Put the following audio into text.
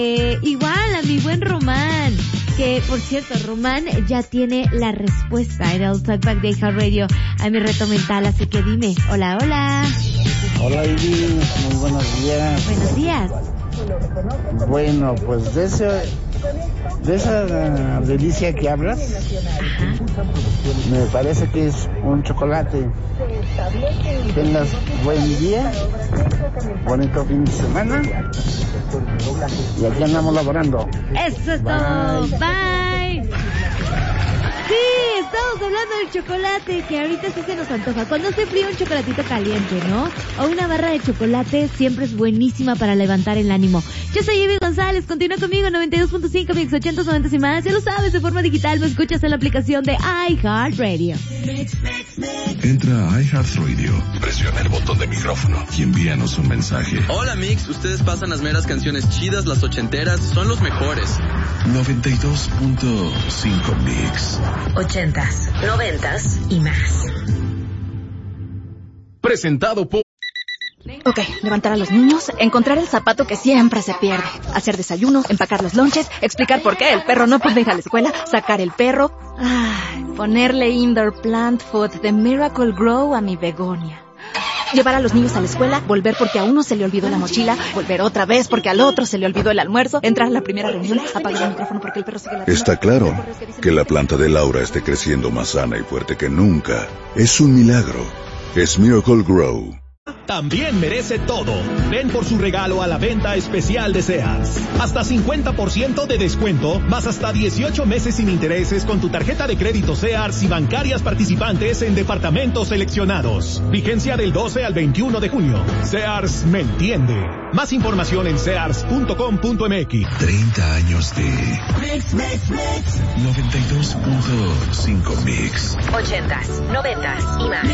Igual a mi buen Román, que por cierto, Román ya tiene la respuesta en el Talkback de iHeartRadio a mi reto mental, así que dime, hola. Hola Ivy, muy buenos días. Buenos días. Bueno, pues de esa delicia que hablas, me parece que es un chocolate. Tengas buen día, bonito fin de semana, y aquí andamos laborando. Eso es todo, bye. Sí, estamos hablando del chocolate, que ahorita sí se nos antoja. Cuando hace frío, un chocolatito caliente, ¿no? O una barra de chocolate siempre es buenísima para levantar el ánimo. Yo soy Ivy González, continúa conmigo en 92.5, mix 80, 90 y más. Ya lo sabes, de forma digital me escuchas en la aplicación de iHeartRadio. Entra a iHeartRadio, presiona el botón de micrófono y envíanos un mensaje. Hola Mix, ustedes pasan las meras canciones chidas, las ochenteras, son los mejores. 92.5 Mix. 80s, 90s y más. Presentado por... Ok, levantar a los niños, encontrar el zapato que siempre se pierde, hacer desayuno, empacar los lonches, explicar por qué el perro no puede ir a la escuela, sacar el perro, ponerle indoor plant food de Miracle Grow a mi begonia. Llevar a los niños a la escuela, volver porque a uno se le olvidó la mochila, volver otra vez porque al otro se le olvidó el almuerzo, entrar a la primera reunión, apagar el micrófono porque el perro sigue ladrando. Está claro que la planta de Laura esté creciendo más sana y fuerte que nunca. Es un milagro. Es Miracle Grow. También merece todo. Ven por su regalo a la venta especial de Sears. Hasta 50% de descuento, más hasta 18 meses sin intereses con tu tarjeta de crédito Sears y bancarias participantes en departamentos seleccionados. Vigencia del 12 al 21 de junio. Sears me entiende. Más información en sears.com.mx. 30 años de... Mix. 92.5 Mix. 80s, 90s y más.